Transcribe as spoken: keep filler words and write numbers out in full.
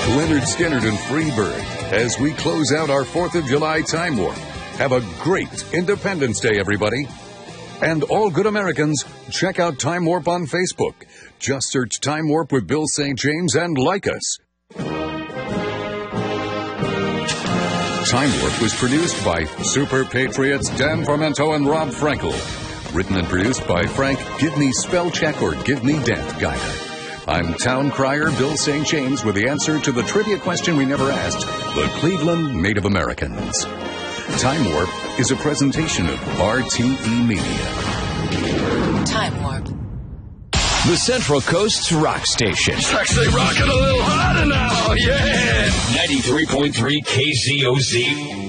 Leonard Skinner and Freebird as we close out our fourth of July Time Warp. Have a great Independence Day, everybody. And all good Americans, check out Time Warp on Facebook. Just search Time Warp with Bill Saint James and like us. Time Warp was produced by Super Patriots Dan Formento and Rob Frankel. Written and produced by Frank Give Me Spell Check or Give Me Dent Guider. I'm Town Crier Bill Saint James with the answer to the trivia question we never asked, the Cleveland Native Americans. Time Warp is a presentation of R T E Media. Time Warp. The Central Coast's rock station. It's actually rocking a little harder now, yeah! ninety-three point three K Z O Z.